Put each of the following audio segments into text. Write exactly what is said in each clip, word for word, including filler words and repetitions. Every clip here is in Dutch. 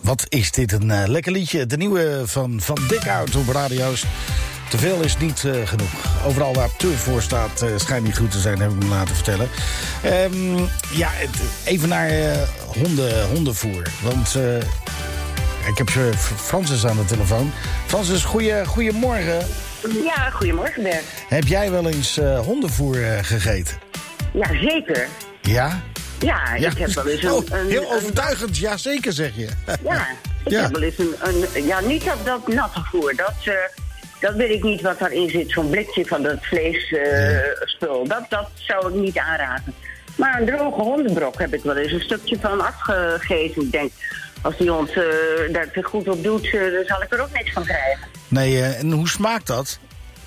Wat is dit een uh, lekker liedje. De nieuwe van, van Dik Out op radio's. Te veel is niet uh, genoeg. Overal waar te voor staat uh, schijnt niet goed te zijn, heb ik me laten vertellen. Um, ja, het, even naar uh, honden, hondenvoer. Want uh, ik heb uh, Francis aan de telefoon. Francis, goeie, goeiemorgen. Ja, goedemorgen Bert. Heb jij wel eens uh, hondenvoer uh, gegeten? Ja, zeker. Ja? Ja, ik ja. heb wel eens een... Oh, een heel een, overtuigend, ja zeker zeg je. Ja, ik ja. heb wel eens een... een ja, niet dat, dat natte voer, dat... Uh, dat weet ik niet wat daarin zit, zo'n blikje van dat vleesspul. Uh, dat, dat zou ik niet aanraden. Maar een droge hondenbrok heb ik wel eens een stukje van afgegeven. Ik denk, als die hond uh, daar te goed op doet, uh, dan zal ik er ook niks van krijgen. Nee, uh, en hoe smaakt dat?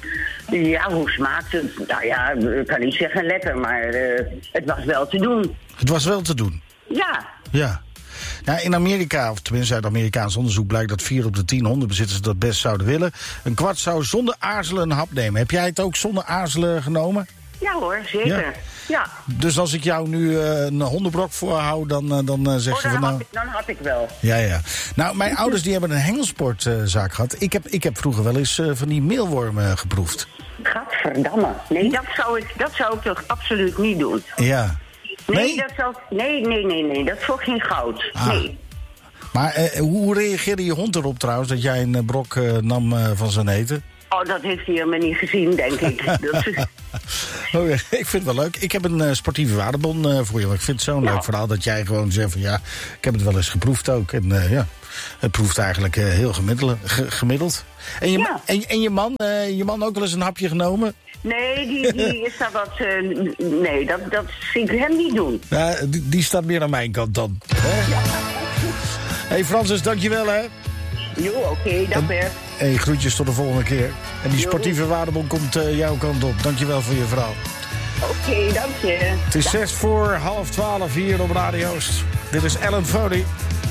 Ja, hoe smaakt het? Nou ja, ik kan niet zeggen lekker, maar uh, het was wel te doen. Het was wel te doen? Ja. Ja. Nou, in Amerika, of tenminste uit Amerikaans onderzoek, blijkt dat vier op de tien hondenbezitters dat best zouden willen. Een kwart zou zonder aarzelen een hap nemen. Heb jij het ook zonder aarzelen genomen? Ja hoor, zeker. Ja. ja. Dus als ik jou nu uh, een hondenbrok voorhoud, dan, uh, dan uh, zeg oh, je van nou... Ik, dan had ik wel. Ja, ja. Nou, mijn ouders die hebben een hengelsportzaak uh, gehad. Ik heb, ik heb vroeger wel eens uh, van die meelwormen geproefd. Gadverdamme. Nee, dat zou ik, dat zou ik toch absoluut niet doen. Ja. Nee, nee? dat zou, nee, nee, nee, nee. Dat is voor geen goud. Ah. Nee. Maar uh, hoe reageerde je hond erop trouwens, dat jij een uh, brok uh, nam uh, van zijn eten? Oh, dat heeft hij helemaal niet gezien, denk ik. Dat is... oh, ja, ik vind het wel leuk. Ik heb een uh, sportieve waardebon uh, voor je. Want ik vind het zo'n nou. leuk verhaal dat jij gewoon zegt van ja, ik heb het wel eens geproefd ook. En uh, ja, het proeft eigenlijk uh, heel gemiddeld. G- gemiddeld. En, je, ja. en, en je man, uh, je man ook wel eens een hapje genomen? Nee, die, die is daar wat... Uh, nee, dat, dat zie ik hem niet doen. Ja, die, die staat meer aan mijn kant dan. Hè? Ja. Hey Francis, dankjewel hè. Jo, oké, okay, dag Bert. Hey, groetjes tot de volgende keer. En die sportieve waardebon komt uh, jouw kant op. Dankjewel voor je verhaal. Oké, okay, dank je. Het is zes voor half twaalf hier op Radio Oost. Dit is Ellen Foley.